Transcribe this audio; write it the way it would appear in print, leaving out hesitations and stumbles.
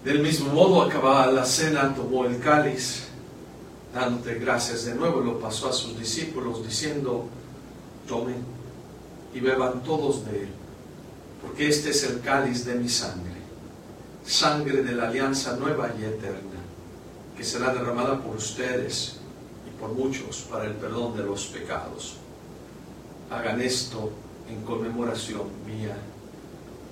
Del mismo modo, acabada la cena, tomó el cáliz, dándote gracias de nuevo, lo pasó a sus discípulos, diciendo: tomen y beban todos de él, porque este es el cáliz de mi sangre, sangre de la alianza nueva y eterna, que será derramada por ustedes y por muchos para el perdón de los pecados. Hagan esto en conmemoración mía.